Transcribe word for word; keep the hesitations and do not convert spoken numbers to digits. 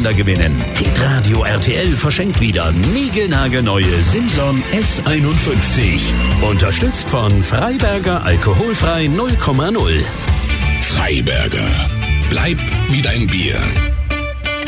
Sender gewinnen. Hitradio R T L verschenkt wieder niegelnagelneue Simson S einundfünfzig. Unterstützt von Freiberger Alkoholfrei null Komma null. Freiberger. Bleib wie dein Bier.